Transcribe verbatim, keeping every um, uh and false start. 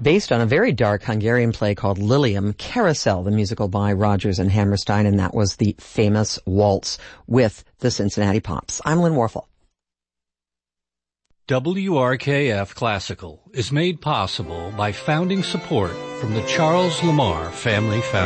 based on a very dark Hungarian play called Lilium, Carousel, the musical by Rodgers and Hammerstein, and that was the famous waltz with the Cincinnati Pops. I'm Lynn Warfel. W R K F Classical is made possible by founding support from the Charles Lamar Family Foundation.